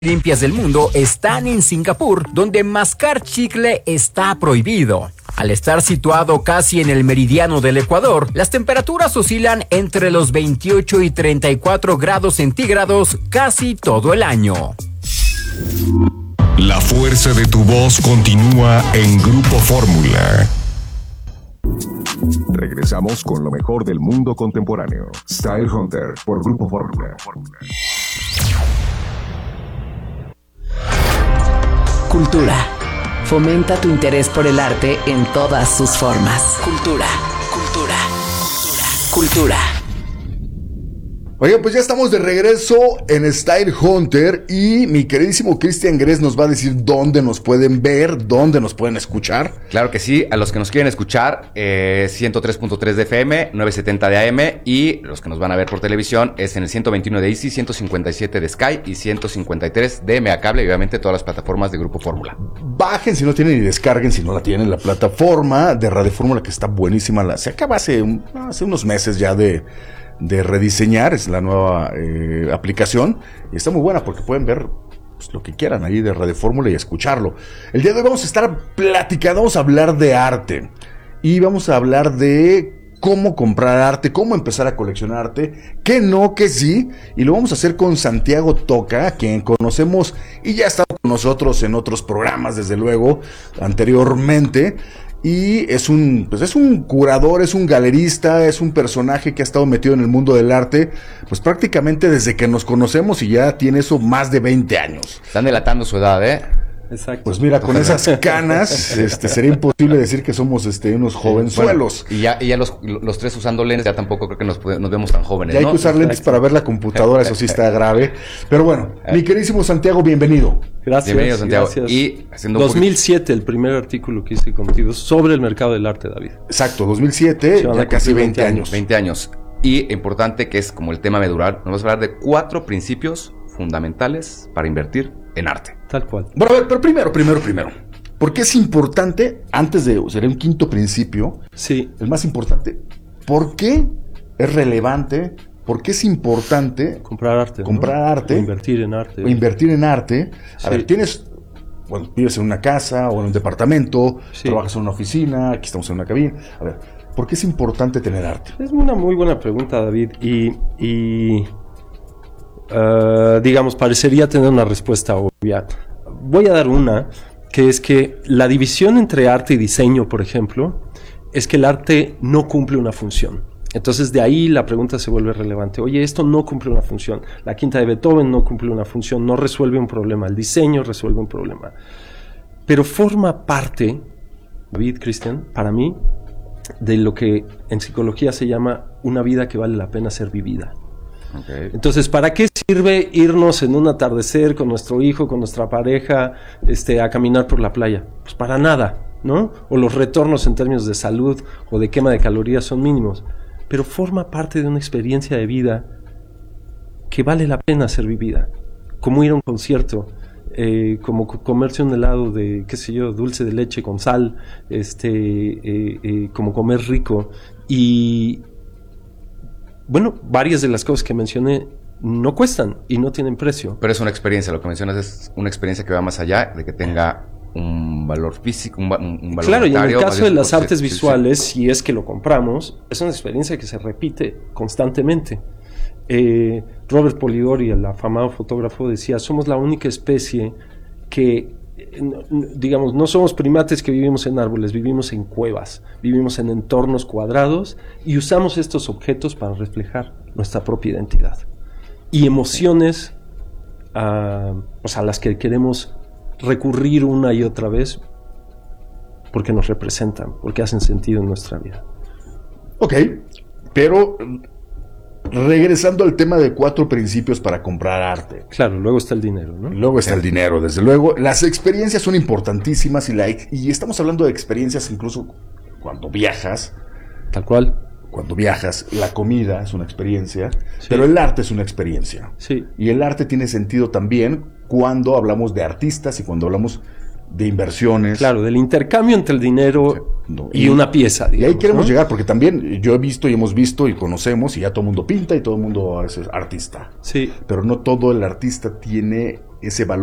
limpias del mundo están en Singapur, donde mascar chicle está prohibido. Al estar situado casi en el meridiano del Ecuador, las temperaturas oscilan entre los 28 y 34 grados centígrados casi todo el año. La fuerza de tu voz continúa en Grupo Fórmula. Regresamos con lo mejor del mundo contemporáneo. Style Hunter por Grupo Fórmula. Cultura. Fomenta tu interés por el arte en todas sus formas. Cultura. Oye, pues ya estamos de regreso en Style Hunter y mi queridísimo Cristian Gress nos va a decir dónde nos pueden ver, dónde nos pueden escuchar. Claro que sí, a los que nos quieren escuchar, 103.3 de FM, 970 de AM, y los que nos van a ver por televisión es en el 121 de Easy, 157 de Sky y 153 de Mega Cable y obviamente todas las plataformas de Grupo Fórmula. Bajen si no tienen y descarguen si no la tienen, la plataforma de Radio Fórmula que está buenísima. Se acaba hace unos meses ya de rediseñar, es la nueva aplicación y está muy buena porque pueden ver pues, lo que quieran ahí de Radio Fórmula y escucharlo. El día de hoy vamos a estar platicando, vamos a hablar de arte y vamos a hablar de cómo comprar arte, cómo empezar a coleccionar arte, qué no, qué sí, y lo vamos a hacer con Santiago Toca, quien conocemos y ya ha estado con nosotros en otros programas, desde luego, anteriormente. Y es un curador, es un galerista, es un personaje que ha estado metido en el mundo del arte, pues prácticamente desde que nos conocemos y ya tiene eso más de 20 años. Están delatando su edad, ¿eh? Exacto. Pues mira, con esas canas, sería imposible decir que somos unos jovenzuelos. Bueno, y ya los tres usando lentes, ya tampoco creo que nos vemos tan jóvenes, ya hay ¿no? que usar lentes para ver la computadora, eso sí está grave. Pero bueno, mi queridísimo Santiago, bienvenido. Gracias. Bienvenido, Santiago. Gracias. Y haciendo 2007, el primer artículo que hice contigo sobre el mercado del arte, David. Exacto, 2007, ya casi 20 años. 20 años. Y importante que es como el tema medular, nos vamos a hablar de 4 principios fundamentales para invertir en arte. Tal cual. Bueno, a ver, pero primero. ¿Por qué es importante, antes de ser un quinto principio, sí, el más importante, por qué es relevante, por qué es importante comprar arte? O invertir en arte. A ver, vives en una casa o en un departamento, sí, trabajas en una oficina, aquí estamos en una cabina. A ver, ¿por qué es importante tener arte? Es una muy buena pregunta, David, y digamos, parecería tener una respuesta obvia. Voy a dar una, que es que la división entre arte y diseño, por ejemplo, es que el arte no cumple una función. Entonces de ahí la pregunta se vuelve relevante. Oye, esto no cumple una función. La quinta de Beethoven no cumple una función, no resuelve un problema. El diseño resuelve un problema. Pero forma parte, David, Cristian, para mí, de lo que en psicología se llama una vida que vale la pena ser vivida. Okay. Entonces, ¿para qué sirve irnos en un atardecer con nuestro hijo, con nuestra pareja, a caminar por la playa? Pues para nada, ¿no? O los retornos en términos de salud o de quema de calorías son mínimos. Pero forma parte de una experiencia de vida que vale la pena ser vivida. Como ir a un concierto, como comerse un helado de, qué sé yo, dulce de leche con sal, como comer rico. Y bueno, varias de las cosas que mencioné no cuestan y no tienen precio. Pero es una experiencia, lo que mencionas es una experiencia que va más allá de que tenga un valor físico, un valor claro, monetario. Y en el caso de las artes sí, visuales, si es que lo compramos, es una experiencia que se repite constantemente. Robert Polidori, el afamado fotógrafo, decía, somos la única especie que, digamos, no somos primates que vivimos en árboles, vivimos en cuevas, vivimos en entornos cuadrados y usamos estos objetos para reflejar nuestra propia identidad y emociones a las que queremos recurrir una y otra vez porque nos representan, porque hacen sentido en nuestra vida. Ok, pero regresando al tema de 4 principios para comprar arte. Claro, luego está el dinero, ¿no? Luego está el dinero, desde luego. Las experiencias son importantísimas y estamos hablando de experiencias incluso cuando viajas. Tal cual. Cuando viajas, la comida es una experiencia, sí, pero el arte es una experiencia. Sí. Y el arte tiene sentido también cuando hablamos de artistas y cuando hablamos de inversiones. Claro, del intercambio entre el dinero y una pieza, digamos, y ahí queremos ¿no? llegar, porque también yo he visto y hemos visto y conocemos, y ya todo el mundo pinta y todo el mundo es artista. Sí. Pero no todo el artista tiene ese valor